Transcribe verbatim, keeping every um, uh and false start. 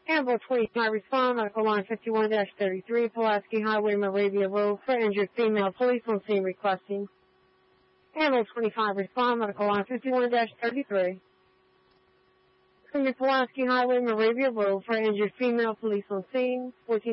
Ambulance twenty-five respond, medical line fifty-one dash thirty-three, Pulaski Highway, Moravia Road, for injured female, police on scene requesting. Ambulance twenty-five respond, medical line fifty-one dash thirty-three. From the Pulaski Highway, Moravia Road, for injured female, police on scene, fourteen